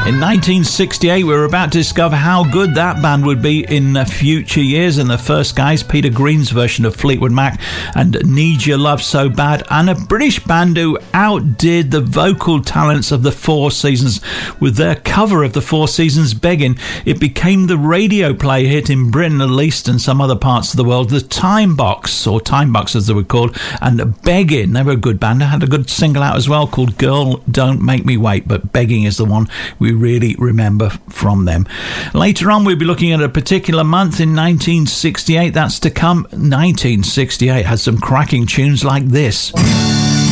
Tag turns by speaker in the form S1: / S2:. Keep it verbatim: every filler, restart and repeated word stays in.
S1: In nineteen sixty-eight, we were about to discover how good that band would be in uh, future years. And the first guys, Peter Green's version of Fleetwood Mac and Need Your Love So Bad, and a British band who outdid the vocal talents of the Four Seasons with their cover of the Four Seasons' Begging. It became the radio play hit in Britain, at least, and some other parts of the world. The Time Box, or Time Box as they were called, and Begging. They were a good band. They had a good single out as well called Girl Don't Make Me Wait, but Begging is the one we really remember from them. Later on, we'll be looking at a particular month in nineteen sixty-eight. That's to come. nineteen sixty-eight had some cracking tunes like this.